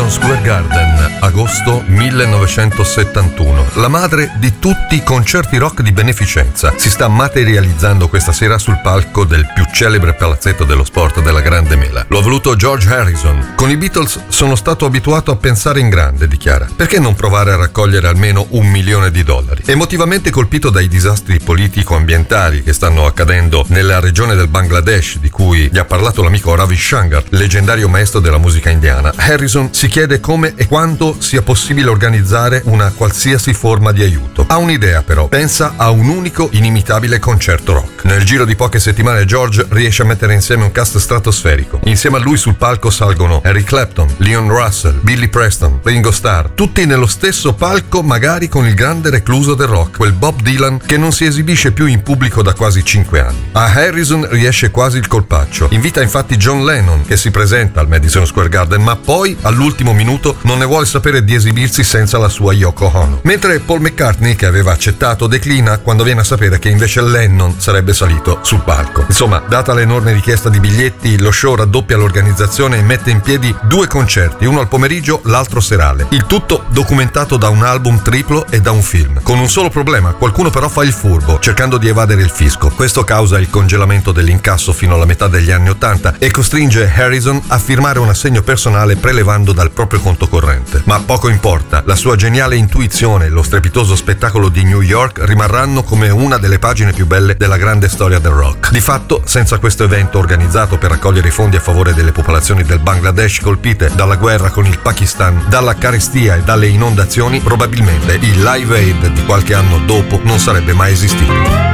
Madison Square Garden, agosto 1971. La madre di tutti i concerti rock di beneficenza si sta materializzando questa sera sul palco del più celebre palazzetto dello sport della Grande Mela. Lo ha voluto George Harrison. Con i Beatles sono stato abituato a pensare in grande, dichiara. Perché non provare a raccogliere almeno $1 milione? Emotivamente colpito dai disastri politico-ambientali che stanno accadendo nella regione del Bangladesh, di cui gli ha parlato l'amico Ravi Shankar, leggendario maestro della musica indiana, Harrison si chiede come e quando sia possibile organizzare una qualsiasi forma di aiuto. Ha un'idea però, pensa a un unico inimitabile concerto rock. Nel giro di poche settimane George riesce a mettere insieme un cast stratosferico. Insieme a lui sul palco salgono Eric Clapton, Leon Russell, Billy Preston, Ringo Starr, tutti nello stesso palco, magari con il grande recluso del rock, quel Bob Dylan che non si esibisce più in pubblico da quasi 5 anni. A Harrison riesce quasi il colpaccio. Invita infatti John Lennon, che si presenta al Madison Square Garden, ma poi all'ultimo minuto non ne vuole sapere di esibirsi senza la sua Yoko Ono. Mentre Paul McCartney, che aveva accettato, declina quando viene a sapere che invece Lennon sarebbe salito sul palco. Insomma, data l'enorme richiesta di biglietti, lo show raddoppia l'organizzazione e mette in piedi 2 concerti, uno al pomeriggio, l'altro serale. Il tutto documentato da un album triplo e da un film. Con un solo problema: qualcuno però fa il furbo, cercando di evadere il fisco. Questo causa il congelamento dell'incasso fino alla metà degli anni '80 e costringe Harrison a firmare un assegno personale prelevando dal proprio conto corrente. Ma poco importa, la sua geniale intuizione e lo strepitoso spettacolo di New York rimarranno come una delle pagine più belle della grande storia del rock. Di fatto, senza questo evento organizzato per raccogliere i fondi a favore delle popolazioni del Bangladesh colpite dalla guerra con il Pakistan, dalla carestia e dalle inondazioni, probabilmente il Live Aid di qualche anno dopo non sarebbe mai esistito.